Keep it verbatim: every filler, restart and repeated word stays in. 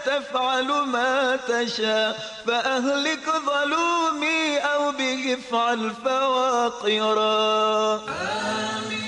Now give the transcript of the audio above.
تفعل ما تشاء فأهلك ظلومي أو به افعل فواقرا. آمين.